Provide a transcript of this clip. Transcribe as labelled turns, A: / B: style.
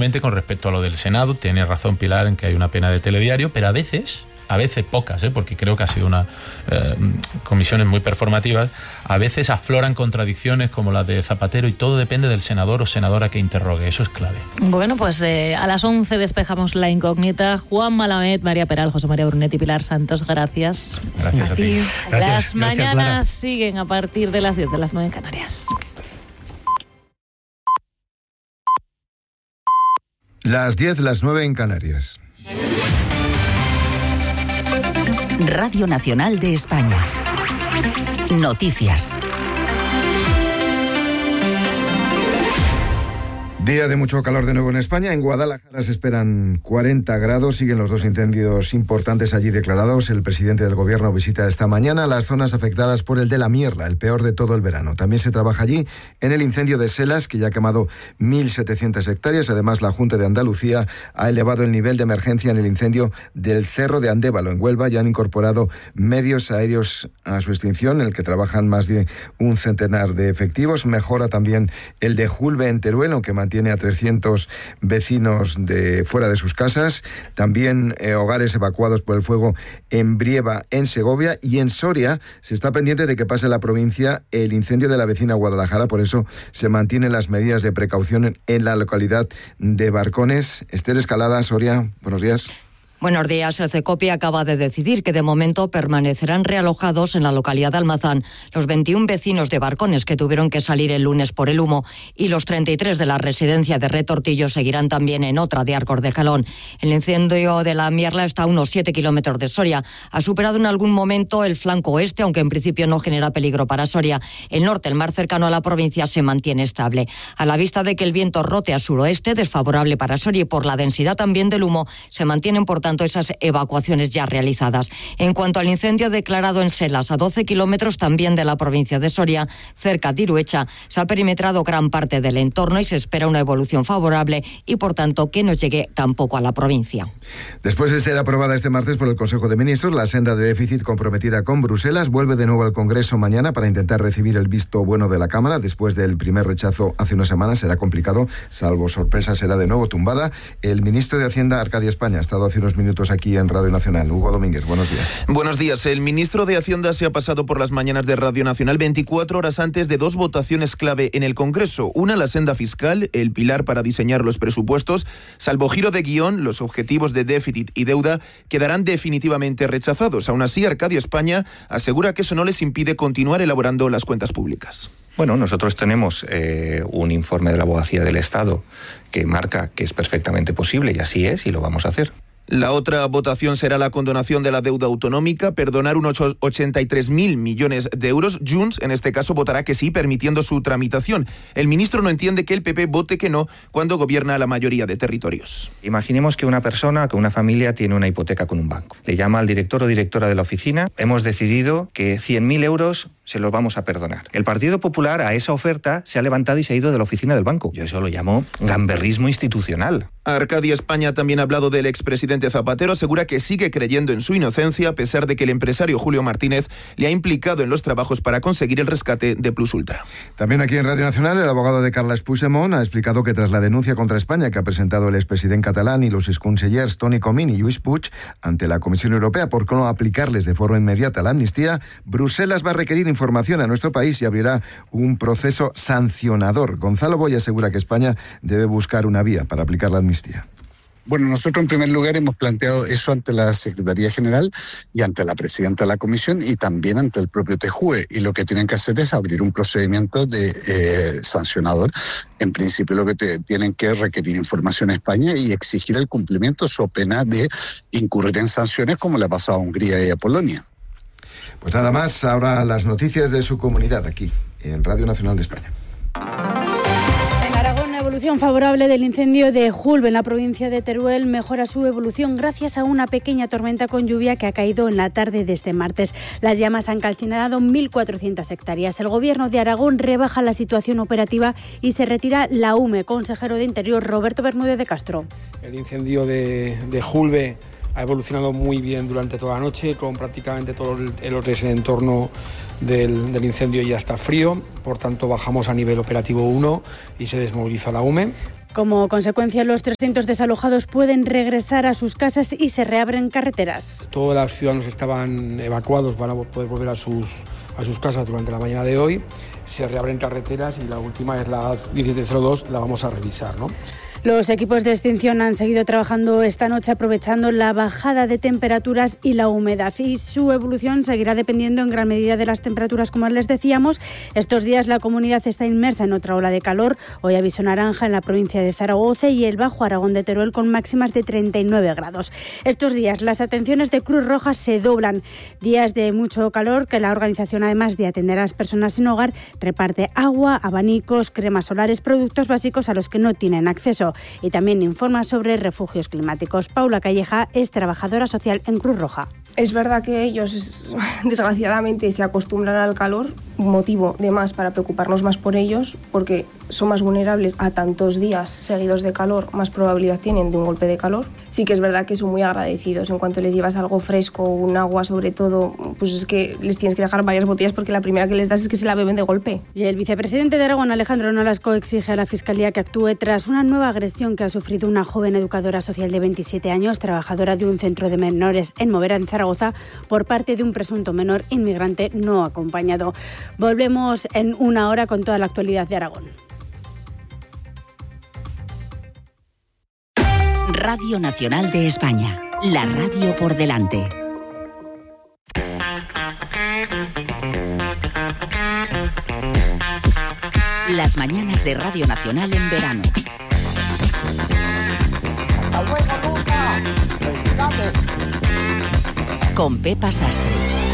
A: Igualmente, con respecto a lo del Senado, tiene razón Pilar en que hay una pena de telediario, pero a veces pocas, porque creo que ha sido una comisiones muy performativas, a veces afloran contradicciones como las de Zapatero y todo depende del senador o senadora que interrogue, eso es clave.
B: Bueno, pues a las 11 despejamos la incógnita. Juan Malamed, María Peral, José María Brunetti, Pilar Santos, gracias.
A: Gracias a ti.
B: Las
C: Gracias,
B: mañanas
C: Clara.
B: siguen a partir de las 10, de las 9 en Canarias.
D: Las 10, las 9 en Canarias.
E: Radio Nacional de España. Noticias.
D: Día de mucho calor de nuevo en España. En Guadalajara se esperan 40 grados. Siguen los 2 incendios importantes allí declarados. El presidente del gobierno visita esta mañana las zonas afectadas por el de la Mierla, el peor de todo el verano. También se trabaja allí en el incendio de Selas, que ya ha quemado 1.700 hectáreas. Además, la Junta de Andalucía ha elevado el nivel de emergencia en el incendio del Cerro de Andévalo, en Huelva. Ya han incorporado medios aéreos a su extinción, en el que trabajan más de un centenar de efectivos. Mejora también el de Julve, en Teruel, aunque mantiene a 300 vecinos fuera de sus casas. También hogares evacuados por el fuego en Brieva, en Segovia, y en Soria se está pendiente de que pase la provincia el incendio de la vecina Guadalajara. Por eso se mantienen las medidas de precaución en la localidad de Barcones. Esther Escalada, Soria, buenos días.
F: Buenos días. El CECOPI acaba de decidir que de momento permanecerán realojados en la localidad de Almazán los 21 vecinos de Barcones que tuvieron que salir el lunes por el humo, y los 33 de la residencia de Retortillo seguirán también en otra de Arcos de Jalón. El incendio de la Mierla está a unos 7 kilómetros de Soria. Ha superado en algún momento el flanco oeste, aunque en principio no genera peligro para Soria. El norte, el más cercano a la provincia, se mantiene estable. A la vista de que el viento rote a suroeste, desfavorable para Soria, y por la densidad también del humo, se mantienen por tanto esas evacuaciones ya realizadas. En cuanto al incendio declarado en Selas, a 12 kilómetros también de la provincia de Soria, cerca de Iruecha, se ha perimetrado gran parte del entorno y se espera una evolución favorable y por tanto que no llegue tampoco a la provincia.
D: Después de ser aprobada este martes por el Consejo de Ministros, la senda de déficit comprometida con Bruselas vuelve de nuevo al Congreso mañana para intentar recibir el visto bueno de la Cámara. Después del primer rechazo hace una semana será complicado, salvo sorpresa será de nuevo tumbada. El ministro de Hacienda, Arcadia España, ha estado hace unos minutos aquí en Radio Nacional. Hugo Domínguez, buenos días.
G: Buenos días. El ministro de Hacienda se ha pasado por las mañanas de Radio Nacional 24 horas antes de 2 votaciones clave en el Congreso. Una, la senda fiscal, el pilar para diseñar los presupuestos. Salvo giro de guión, los objetivos de déficit y deuda quedarán definitivamente rechazados. Aún así, Arcadia España asegura que eso no les impide continuar elaborando las cuentas públicas.
H: Bueno, nosotros tenemos un informe de la Abogacía del Estado que marca que es perfectamente posible, y así es, y lo vamos a hacer.
G: La otra votación será la condonación de la deuda autonómica, perdonar unos 83.000 millones de euros. Junts, en este caso, votará que sí, permitiendo su tramitación. El ministro no entiende que el PP vote que no cuando gobierna la mayoría de territorios.
H: Imaginemos que una persona, que una familia tiene una hipoteca con un banco. Le llama al director o directora de la oficina. Hemos decidido que 100.000 euros se los vamos a perdonar. El Partido Popular a esa oferta se ha levantado y se ha ido de la oficina del banco. Yo eso lo llamo gamberrismo institucional.
G: Arcadia España también ha hablado del expresidente Zapatero. Asegura que sigue creyendo en su inocencia a pesar de que el empresario Julio Martínez le ha implicado en los trabajos para conseguir el rescate de Plus Ultra.
D: También aquí en Radio Nacional, el abogado de Carles Puigdemont ha explicado que tras la denuncia contra España que ha presentado el expresidente catalán y los exconsellers Toni Comín y Lluís Puig ante la Comisión Europea por no aplicarles de forma inmediata la amnistía, Bruselas va a requerir información a nuestro país y abrirá un proceso sancionador. Gonzalo Boy asegura que España debe buscar una vía para aplicar la amnistía.
I: Bueno, nosotros en primer lugar hemos planteado eso ante la Secretaría General y ante la Presidenta de la Comisión y también ante el propio TJUE, y lo que tienen que hacer es abrir un procedimiento de sancionador. En principio lo que tienen que requerir información a España y exigir el cumplimiento, so pena de incurrir en sanciones como le ha pasado a Hungría y a Polonia.
D: Pues nada más, ahora las noticias de su comunidad aquí en Radio Nacional de España.
J: Evolución favorable del incendio de Julve en la provincia de Teruel mejora su evolución gracias a una pequeña tormenta con lluvia que ha caído en la tarde de este martes. Las llamas han calcinado 1.400 hectáreas. El gobierno de Aragón rebaja la situación operativa y se retira la UME. Consejero de Interior Roberto Bermúdez de Castro.
K: El incendio de Julve ha evolucionado muy bien durante toda la noche, con prácticamente todo el entorno del incendio ya está frío, por tanto bajamos a nivel operativo 1 y se desmoviliza la UME.
J: Como consecuencia, los 300 desalojados pueden regresar a sus casas y se reabren carreteras.
K: Todos los ciudadanos estaban evacuados, van a poder volver a sus casas durante la mañana de hoy. Se reabren carreteras y la última es la 1702, la vamos a revisar, ¿no?
J: Los equipos de extinción han seguido trabajando esta noche aprovechando la bajada de temperaturas y la humedad, y su evolución seguirá dependiendo en gran medida de las temperaturas, como les decíamos. Estos días la comunidad está inmersa en otra ola de calor. Hoy aviso naranja en la provincia de Zaragoza y el Bajo Aragón de Teruel con máximas de 39 grados. Estos días las atenciones de Cruz Roja se doblan. Días de mucho calor que la organización, además de atender a las personas sin hogar, reparte agua, abanicos, cremas solares, productos básicos a los que no tienen acceso. Y también informa sobre refugios climáticos. Paula Calleja es trabajadora social en Cruz Roja.
C: Es verdad que ellos, desgraciadamente, se acostumbran al calor, motivo de más para preocuparnos más por ellos, porque son más vulnerables a tantos días seguidos de calor, más probabilidad tienen de un golpe de calor. Sí que es verdad que son muy agradecidos. En cuanto les llevas algo fresco, un agua sobre todo, pues es que les tienes que dejar varias botellas porque la primera que les das es que se la beben de golpe.
J: Y el vicepresidente de Aragón, Alejandro Nolasco, exige a la Fiscalía que actúe tras una nueva agresión que ha sufrido una joven educadora social de 27 años, trabajadora de un centro de menores en Movera, en Zaragoza, por parte de un presunto menor inmigrante no acompañado. Volvemos en una hora con toda la actualidad de Aragón.
E: Radio Nacional de España, la radio por delante. Las mañanas de Radio Nacional en verano. Con Pepa Sastre.